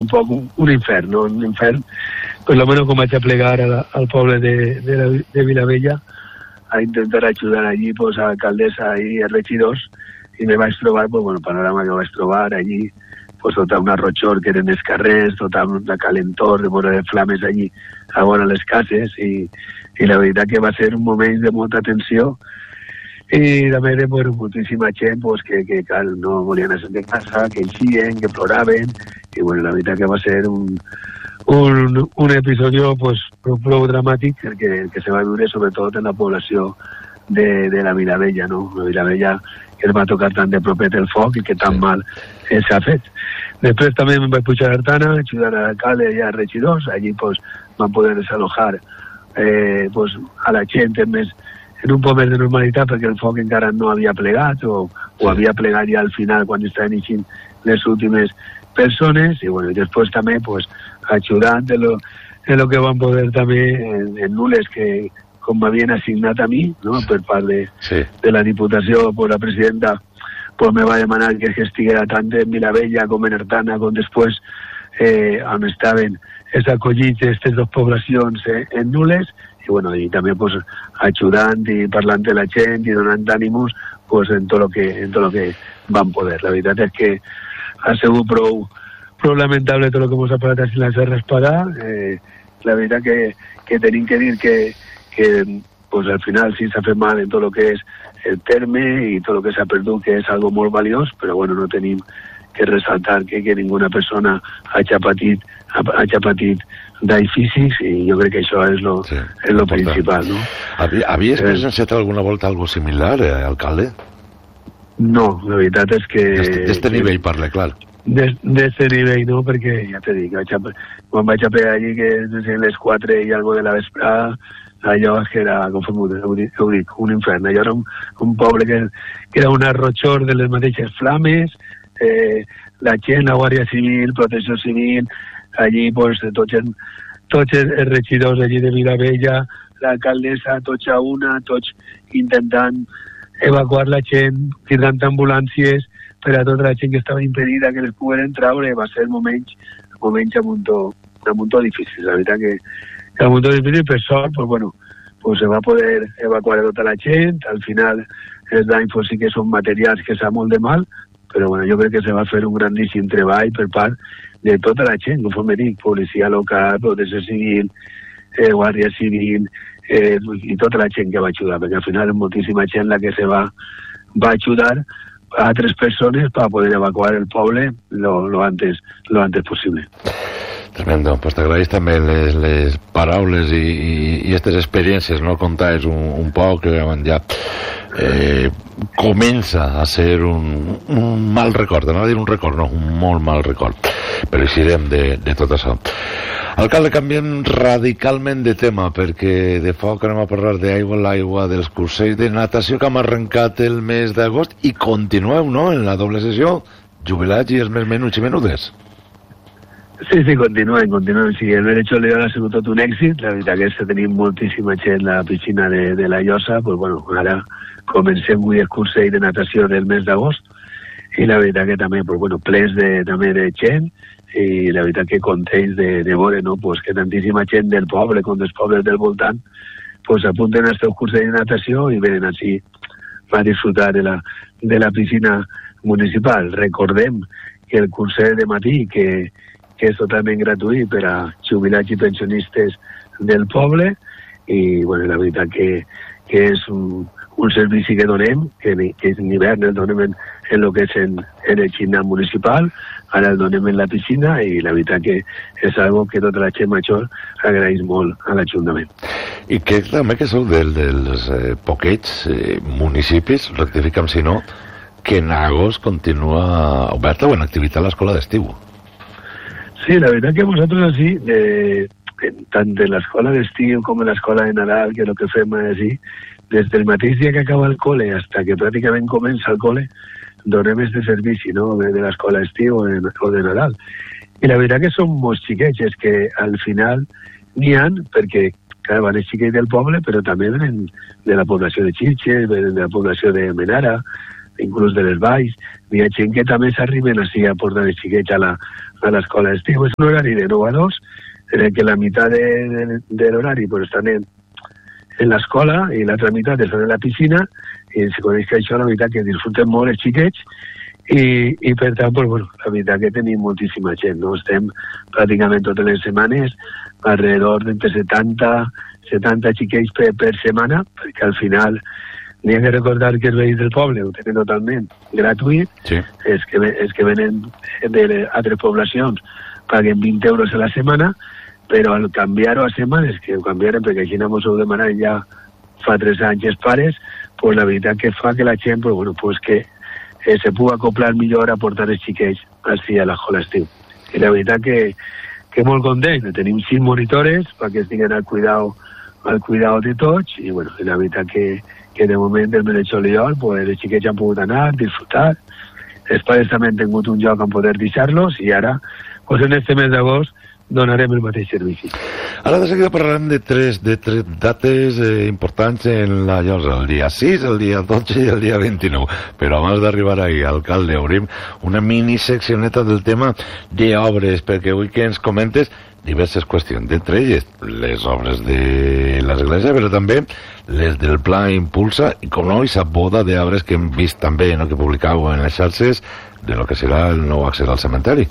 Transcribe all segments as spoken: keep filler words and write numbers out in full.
un poc un, un infern, no? Un infern, per lo menos com vaig a plegar a la, al poble de, de, la, de Vilavella a intentar ajudar allí pues, a l'alcaldessa i a regidors, i me vaig trobar, pues, bueno, el panorama que vaig trobar allí, pues, tota una rochor que eren els carrers, tota una calentor, de veure flames allí a vora les cases, i, i la veritat que va ser un moment de molta tensió, i també de bueno, moltíssima gent pues, que, que cal, no volien anar de casa, que eixien, que ploraven, i bueno, la veritat que va ser un, un, un episodi pues, prou, prou dramàtic el que, el que se va viure sobretot en la població de, de la Vilavella, no? La Vilavella que es va tocar tan de propet el foc i que tan sí. mal eh, s'ha fet. Després també em vaig pujar a Artana, ajudar a l'alcalde i a regidors, allí pues, van poder desalojar eh, pues, a la gent en, més, en un poc més de normalitat perquè el foc encara no havia plegat o, o havia plegat ja al final quan estaven eixint les últimes persones i, bueno, i després també pues, ajudant en lo, en lo que van poder també en, en nules que com m'havien assignat a mi, no? Per part de, sí. de la Diputació, per la presidenta, pues me va demanar que estiguera tant en Vilavella com en Artana, com després eh, on estaven és acollits aquestes dues poblacions eh, en nules, i bueno, i també pues, ajudant i parlant de la gent i donant ànims pues, en tot lo que, en tot lo que van poder. La veritat és que ha sigut prou, prou lamentable tot el que ens ha parlat així la Serra Espadà. Eh, la veritat que, que tenim que dir que que pues, al final sí s'ha fet mal en tot el que és el terme i tot el que s'ha perdut, que és algo molt valiós, però bueno, no tenim que ressaltar que, que ninguna persona hagi patit, hagi patit danys físics i jo crec que això és lo, sí, és lo principal, no? Havies eh, presenciat alguna volta algo similar, eh, alcalde? No, la veritat és que... D'este nivell parle, clar. D'este nivell, no, perquè ja t'he dit, vaig a, quan vaig a pegar allí que és les quatre i algo de la vesprada, allò que era, com ho dic, un infern. Allò era un, un poble que, que era una rochor de les mateixes flames, eh, la gent, la Guàrdia Civil, Protecció Civil, allí pues, tots, tots els regidors allí de Vilavella, l'alcaldessa, tots a una, tots intentant evacuar la gent, cridant ambulàncies per a tota la gent que estava impedida que les pogueren traure. Va ser moments, moments a muntó, a muntó difícil. La veritat que que a muntó difícil, per sort, pues bueno, pues se va poder evacuar tota la gent. Al final els danys pues, sí que són materials que s'ha molt de mal, però bueno, jo crec que se va fer un grandíssim treball per part de tota la gent, conforme dic, policia local, protecció civil, eh, guàrdia civil, eh, i tota la gent que va ajudar, perquè al final és moltíssima gent la que se va, va ajudar a altres persones per poder evacuar el poble lo, lo, antes, lo antes possible. Tremendo, pues t'agraïs també les, les paraules i, i, i aquestes experiències, no? Contar un, un poc, ja eh, comença a ser un, un mal record, no a dir un record, no, un molt mal record, però eixirem de, de tot això. Alcalde, canviem radicalment de tema, perquè de foc anem a parlar d'aigua, l'aigua dels cursells de natació que hem arrencat el mes d'agost i continueu, no?, en la doble sessió, jubilats i els més menuts i menudes. Sí, sí, continuen, continuen. Sí, el Derecho Legal ha sigut tot un èxit. La veritat que és tenim moltíssima gent a la piscina de, de la Llosa. Pues, bueno, ara comencem avui el cursell de natació del mes d'agost i la veritat que també, pues, bueno, plens de, també de gent i la veritat que contents de, de veure, no? Pues, que tantíssima gent del poble com dels pobles del voltant pues, apunten al seu cursell de natació i venen així a disfrutar de la, de la piscina municipal. Recordem que el cursell de matí que que és totalment gratuït per a jubilats i pensionistes del poble i bueno, la veritat que, que és un, un servici que donem, que, que en hivern el donem en, en el que és en, en el gimnàs municipal, ara el donem en la piscina i la veritat que és algo que tota la gent major agraeix molt a l'Ajuntament. I que també que sou del, dels eh, poquets eh, municipis, rectifica'm si no, que en agost continua oberta o en activitat l'escola d'estiu. Sí, la veritat que nosaltres així, de, tant de l'escola d'estiu com de l'escola de Nadal, que el que fem així, des del mateix dia que acaba el col·le fins que pràcticament comença el col·le, donem este servici, no?, de, de l'escola d'estiu o, de, o de Nadal. I la veritat que són molts xiquets, és que al final n'hi ha, perquè clar, van els xiquets del poble, però també venen de la població de Xilxes, venen de la població de Menara, inclús de les valls, hi ha gent que també s'arriben així a portar els xiquets a la, a l'escola d'estiu. És un horari de nou a dos, en el que la meitat de, de, de l'horari pues, estan en, en l'escola i l'altra meitat estan en la piscina, i se coneix que això la veritat que disfruten molt els xiquets, i, i per tant, pues, bueno, la veritat que tenim moltíssima gent, no? Estem pràcticament totes les setmanes alrededor d'entre setanta, setanta xiquets per, per setmana, perquè al final n'hi ha que recordar que els veïns del poble ho tenen totalment gratuït, sí. és, que, és que venen d'altres poblacions, paguen vint euros a la setmana, però al canviar-ho a setmanes, que ho canviaren perquè així no ens ho demanen ja fa tres anys els pares, pues la veritat que fa que la gent, pues, bueno, pues que eh, se pugui acoplar millor a portar els xiquets així a l'escola estiu. I la veritat que, que molt content, tenim cinc monitores perquè estiguen al cuidado, al cuidado de tots, i bueno, la veritat que, que de moment del mes de juliol pues, els xiquets han pogut anar, disfrutar, els pares també han tingut un lloc on poder deixar-los, i ara, pues en este mes d'agost, donarem el mateix servici. Ara de seguida parlarem de tres, de tres dates eh, importants en la llosa, el dia sis, el dia dotze i el dia vint-i-nou. Però abans d'arribar ahí, alcalde, obrim una mini seccioneta del tema d'obres, perquè avui que ens comentes diverses qüestions, d'entre elles les obres de l'església, però també les del Pla Impulsa, i com no, aquesta boda d'obres que hem vist també, no, que publicàveu en les xarxes, de lo que serà el nou accés al cementeri.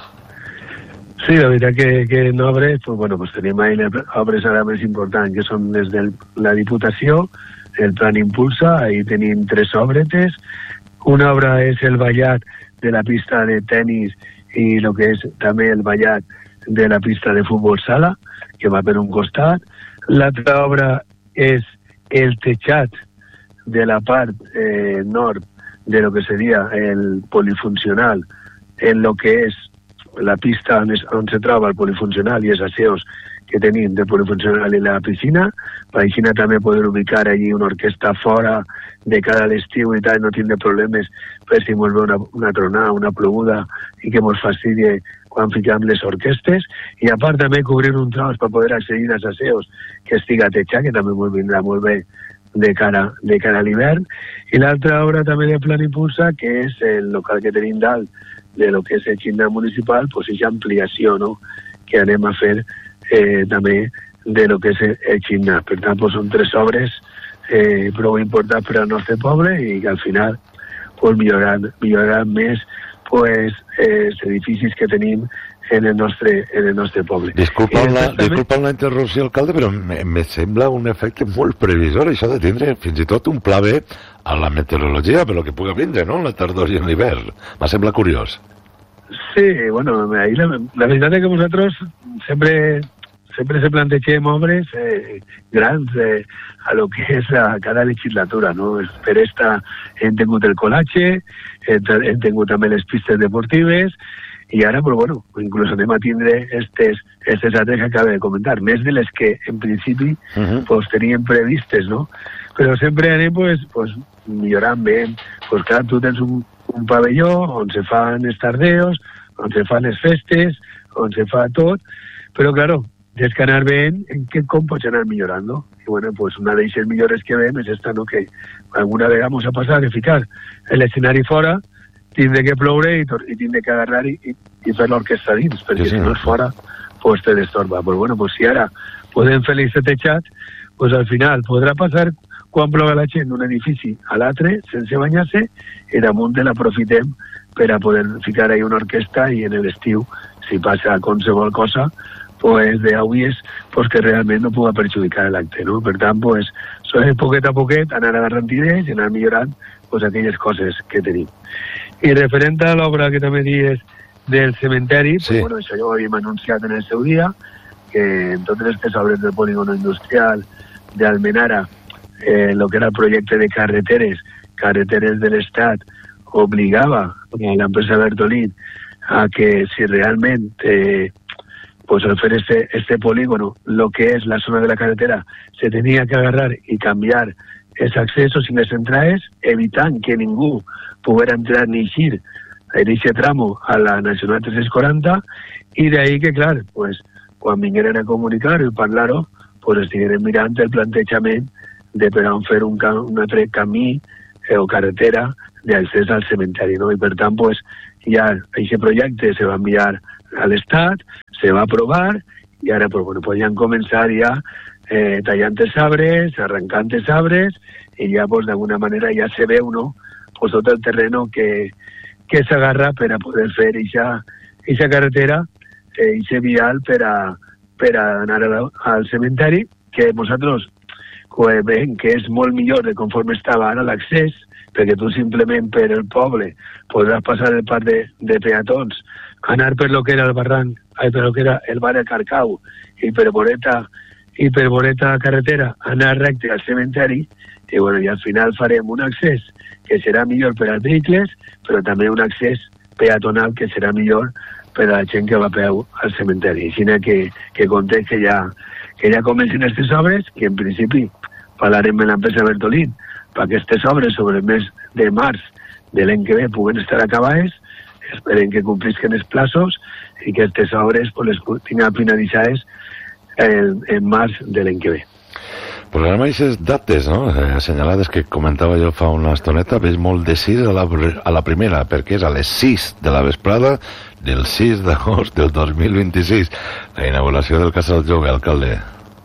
Sí, la veritat que, que en obres, pues, bueno, pues tenim ahí les obres ara més importants, que són les de la Diputació, el Plan Impulsa, ahí tenim tres obretes. Una obra és el vallat de la pista de tenis i el que és també el vallat de la pista de futbol sala, que va per un costat. L'altra obra és el tejat de la part eh, nord de lo que seria el polifuncional, en lo que és la pista on, es, on se troba el polifuncional i els asseus que tenim del polifuncional i la piscina, per així també poder ubicar allí una orquestra fora de cara a l'estiu i tal, no tindre problemes per si ens ve una, una tronada, una ploguda i que ens fastidie quan fiquem les orquestes, i a part també cobrir un tros per poder accedir als asseus que estiga tejat, que també ens vindrà molt bé de cara, de cara a l'hivern. I l'altra obra també de Plan Impulsa, que és el local que tenim dalt de lo que és el gimnàs municipal, pues és ampliació, no?, que anem a fer eh, també de lo que és el, el gimnàs. Per tant, pues, són tres obres eh, prou importants per al nostre poble i que al final pues, milloraran, milloraran més pues, eh, els edificis que tenim en el nostre, en el nostre poble. Disculpa la, disculpa la interrupció, alcalde, però me, me sembla un efecte molt previsor, això de tindre fins i tot un pla B a la meteorologia, per lo que pugui vindre, no?, la tardor i l'hivern. Me sembla curiós. Sí, bueno, ahí la, la veritat és que nosaltres sempre, sempre se plantegem obres eh, grans eh, a lo que és a cada legislatura, no? Per esta hem tingut el colatge, hem tingut també les pistes deportives, i ara, però bueno, inclús anem a tindre estes, estes altres que acabo de comentar, més de les que en principi uh-huh. pues, teníem previstes, no? Però sempre anem pues, pues, millorant bé. Pues clar, tu tens un, un pavelló on se fan els tardeos, on se fan les festes, on se fa tot, però claro, tens que anar veient en què com pots anar millorant, no? I bueno, pues una de les millores que veiem és esta, no? Que alguna vegada ens ha passat de ficar l'escenari fora, tindre que ploure i, i tindre que agarrar i, i, i fer l'orquestra dins, perquè sí, sí, si no és fora, pues te destorba. Pues bueno, pues si ara podem fer l'este tejat, pues al final podrà passar quan ploga la gent d'un edifici a l'altre sense banyar-se, i damunt l'aprofitem per a poder ficar ahí una orquestra, i en l'estiu, si passa qualsevol cosa, pues de auies pues que realment no pugui perjudicar l'acte, no? Per tant, pues, poquet a poquet anar agarrant idees i anar millorant pues, aquelles coses que tenim. I referent a l'obra que també dius del cementeri, sí. Pues, bueno, això ja ho havíem anunciat en el seu dia, que en totes aquestes obres del polígono industrial d'Almenara, eh, el que era el projecte de carreteres, carreteres de l'Estat, obligava a l'empresa Bertolín a que si realment eh, pues al fer este, este polígono, lo que es la zona de la carretera, se tenía que agarrar y cambiar els accessos i les entrades, evitant que ningú poguera entrar ni eixir en aquest tramo a la Nacional tres-cents quaranta, i d'ahí que, clar, pues, quan vingueren a comunicar-ho i parlar-ho, pues estigueren mirant el plantejament de per on fer un, un altre camí eh, o carretera d'accés al cementeri, no? I per tant, pues, ja aquest projecte se va enviar a l'Estat, se va aprovar, i ara pues, bueno, podien començar ja eh, tallant els arbres, arrencant els arbres, i ja pues, d'alguna manera ja se veu, no?, pues, tot el terreno que, que s'agarra per a poder fer aquesta carretera, aquest eh, vial per a, per a anar a, al cementeri, que nosaltres veiem que és molt millor de conforme estava ara l'accés, perquè tu simplement per el poble podràs passar el parc de, de peatons, anar per lo que era el barranc, ai, per lo que era el bar de Carcau, i per voreta, i per voreta carretera, anar recte al cementeri, i, bueno, i al final farem un accés que serà millor per als vehicles, però també un accés peatonal que serà millor per a la gent que va a peu al cementeri. Així que, que compte que ja, que ja comencen aquestes obres, que en principi parlarem amb l'empresa Bertolín, perquè aquestes obres sobre el mes de març de l'any que ve puguen estar acabades, esperem que complisquen els plaços i que aquestes obres pues, les tinguin finalitzades en, en març de l'any que ve. Pues ara aquestes dates, no?, eh, assenyalades que comentava jo fa una estoneta, veig molt de sis a la, a la primera, perquè és a les sis de la vesprada del sis d'agost del dos mil vint-i-sis, la inauguració del Casal Jove, alcalde.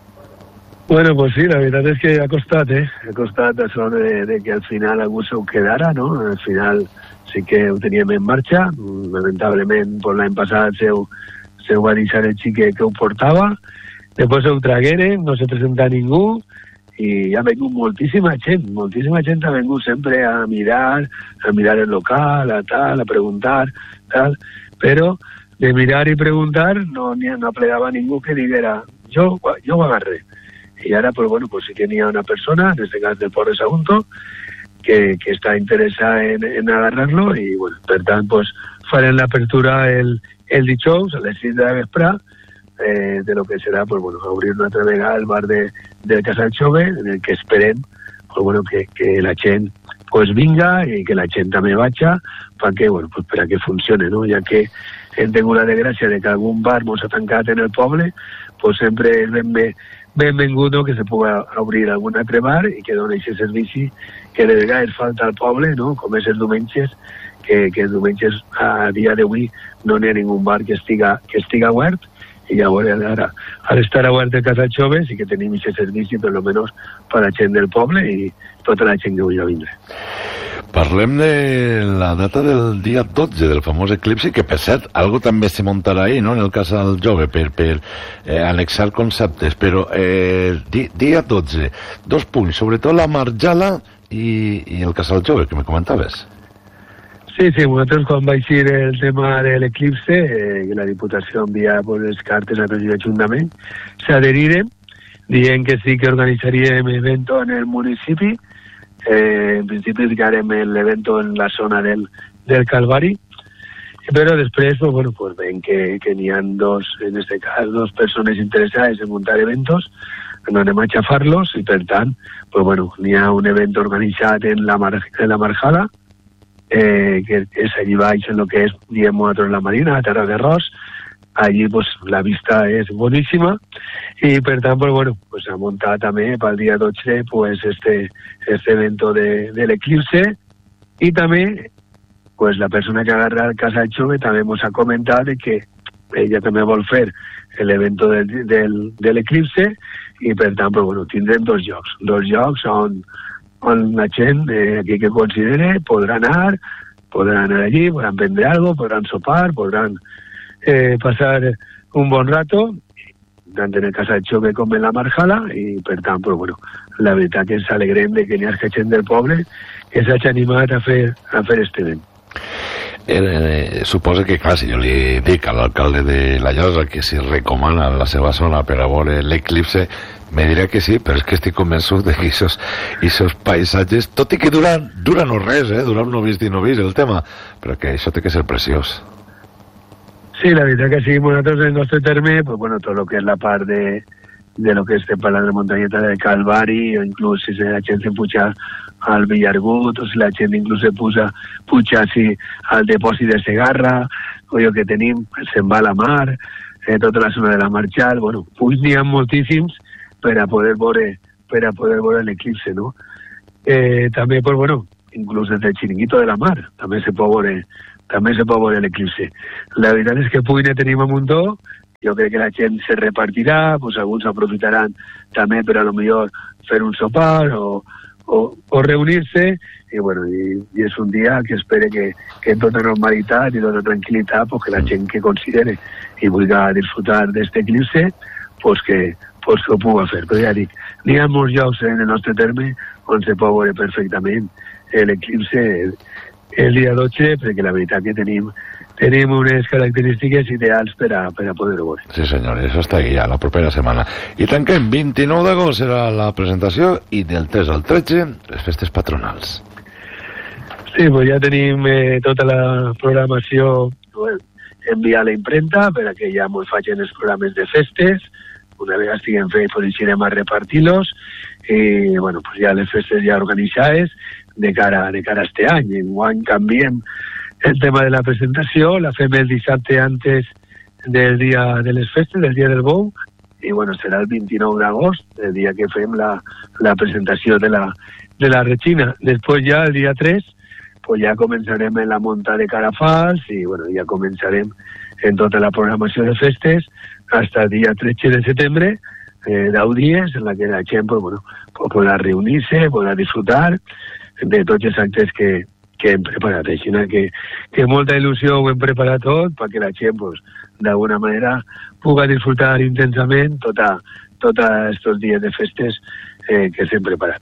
Bueno, pues sí, la veritat és que ha costat, eh? Ha costat això de, de que al final algú se ho quedara, no? Al final sí que ho teníem en marxa, lamentablement pues, l'any passat se ho, se ho va deixar el xique que ho portava, després ho tragueren, no se presenta ningú, i ha vingut moltíssima gent, moltíssima gent ha vingut sempre a mirar, a mirar el local, a tal, a preguntar, tal, però de mirar i preguntar no, no plegava ningú que diguera jo, jo ho agarré. I ara, pues, bueno, pues sí que n'hi ha una persona, en este cas del Port de Sagunto, que, que està interessada en, en agarrar-lo i, bueno, per tant, pues, farem l'apertura el, el dijous a les sis de la vespre, eh, de lo que serà, pues, bueno, obrir una altra vegada el bar de, del Casal Jove, en el que esperem, pues, bueno, que, que la gent pues, vinga i que la gent també vaja perquè, bueno, pues, per a que funcione, no? Ja que hem tingut la desgràcia de que algun bar mos ha tancat en el poble, pues sempre és ben bé benvingut, no?, que se pugui obrir algun altre bar i que doni aquest servici que de vegades falta al poble, no?, com és els diumenges, que, que els diumenges a dia d'avui no n'hi ha ningú bar que estiga, que estiga obert, i llavors ara, al estar obert el Casal Jove sí que tenim aquest servici per almenys per a la gent del poble i tota la gent que vulgui vindre. Parlem de la data del dia dotze, del famós eclipsi, que per cert, algo també se muntarà ahí, no?, en el Casal Jove, per, per eh, anexar conceptes, però eh, di, dia dotze, dos punts, sobretot la Marjala i, i el Casal Jove, que me comentaves. Sí, sí, nosaltres quan va eixir el tema de l'eclipse, eh, que la Diputació envia pues, les cartes al president d'Ajuntament, s'adheriren, dient que sí que organitzaríem evento en el municipi. Eh, en principi ficarem l'evento en la zona del, del Calvari, però després pues, bueno, pues, ven que, que n'hi ha dos, en este cas, dos persones interessades en muntar eventos, no anem a xafar-los i per tant pues, bueno, n'hi ha un event organitzat en la, Mar, en la Marjala, eh, que és allí baix en el que és, diem nosaltres, la Marina, a Terra de Ros. Allí pues, la vista és boníssima i per tant pues, bueno, pues, ha muntat també pel dia dotze pues, este, este evento de, de l'eclipse i també pues, la persona que agarra el Casal Jove també ens ha comentat que ella també vol fer l'evento del, del, de l'eclipse i per tant pues, bueno, tindrem dos llocs, dos llocs on, on la gent eh, aquí que considere podrà anar, podrà anar allí, podran prendre alguna cosa, podran sopar, podran Eh, pasar un bon rato tant en el Casal Jove com en la Marjala i per tant, pues, bueno, la veritat que ens alegrem de que n'hi ha gent del poble que s'hagi animat a fer, a fer este event. Eh, eh, suposa que, clar, si jo li dic a l'alcalde de La Llosa que si recomana la seva zona per a veure l'eclipse, me dirà que sí, però és que estic convençut de que aquests paisatges, tot i que duran, duran no res, eh, duran no vist i no vist el tema, però que això té que ser preciós. Sí, la veritat que sí, nosaltres en el nostre terme, pues bueno, tot el que és la part de, de lo que estem parlant de muntanyeta del Calvari, o inclús si la gent se puja al Villargut, o si la gent inclús se puja, puja si al depòsit de Segarra, o jo que tenim, se'n va a la mar, eh, tota la zona de la Marjal, bueno, pues n'hi ha moltíssims per a poder veure, per a poder veure l'eclipse, no? Eh, també, pues bueno, inclús des del Xiringuito de la Mar, també se pot veure, també se pot veure l'eclipse. La veritat és que Puig ne tenim a muntó, jo crec que la gent se repartirà, pues alguns aprofitaran també per a lo millor fer un sopar o, o, o reunir-se, i bueno, i, i és un dia que espere que, que en tota normalitat i tota tranquil·litat, pues que la gent que considere i vulgui disfrutar d'aquest eclipse, pues que, pues que ho pugui fer. Però ja dic, n'hi ha molts llocs en el nostre terme on se pot veure perfectament l'eclipse el, el dia dotze, perquè la veritat que tenim tenim unes característiques ideals per a, per a poder-ho veure. Sí senyor, això està aquí ja la propera setmana. I tanquem, vint-i-nou d'agost serà la presentació i del tres al tretze les festes patronals. Sí, pues ja tenim eh, tota la programació bueno, enviar a la impremta per a que ja ens facin els programes de festes. Una vegada estiguem fets, pues deixarem a repartir-los i bueno, pues ja les festes ja organitzades de cara, de cara a este any. Enguany canviem el tema de la presentació, la fem el dissabte antes del dia de les festes, del dia del bou, i bueno, serà el vint-i-nou d'agost, el dia que fem la, la presentació de la, de la Regina. Després ja, el dia tres, pues ja començarem en la munta de Carafals i bueno, ja començarem en tota la programació de festes fins el dia tretze de setembre, eh, deu dies, en la que la gent pues, bueno, pues, podrà reunir-se, podrà disfrutar de tots els actes que, que hem preparat. Així que, que molta il·lusió ho hem preparat tot perquè la gent pues, d'alguna manera pugui disfrutar intensament tota, tots aquests dies de festes eh, que s'hem preparat.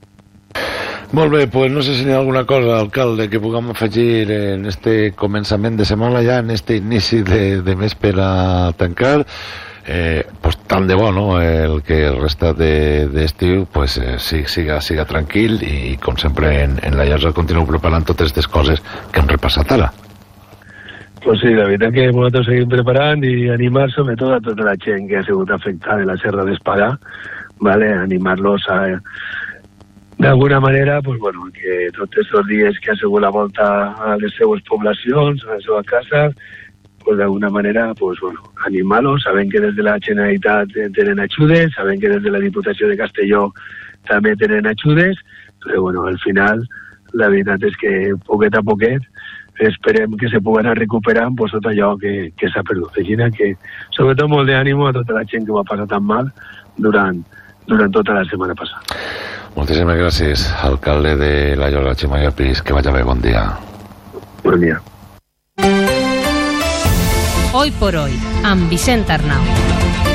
Molt bé, pues no sé si hi ha alguna cosa, alcalde, que puguem afegir en este començament de setmana ja, en este inici de, de mes per a tancar. Eh, pues tant de bo, no?, el que resta d'estiu de, pues eh, sí, siga, siga tranquil i com sempre en, en la Llosa continuo preparant totes aquestes coses que hem repassat ara. Pues sí, la veritat que nosaltres seguim preparant i animar sobretot a tota la gent que ha sigut afectada de la Serra d'Espadà, ¿vale? Animar-los a d'alguna manera, pues bueno, que tots aquests dies que ha sigut la volta a les seues poblacions, a les seves cases, pues d'alguna manera, pues bueno, animar-los, sabent que des de la Generalitat tenen ajudes, sabent que des de la Diputació de Castelló també tenen ajudes, però bueno, al final, la veritat és que poquet a poquet esperem que se pugui anar recuperant pues, tot allò que, que s'ha perdut. Així que, sobretot, molt d'ànimo a tota la gent que ho ha passat tan mal durant, durant tota la setmana passada. Moltíssimes gràcies, alcalde de la Llosa, Ximo Llopis. Que vaya bé, bon dia. Bon dia. Hoy por hoy, amb Vicent Arnau.